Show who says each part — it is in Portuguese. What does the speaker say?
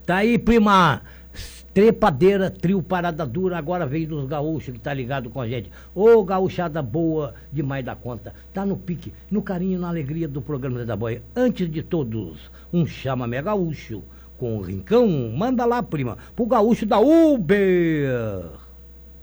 Speaker 1: Tá aí, prima. Trepadeira, trio Parada Dura, agora veio dos gaúchos que tá ligado com a gente. Ô, gaúchada boa demais da conta. Tá no pique, no carinho, na alegria do programa da Boia. Antes de todos, um chama-me gaúcho com o Rincão. Manda lá, prima, pro gaúcho da Uber.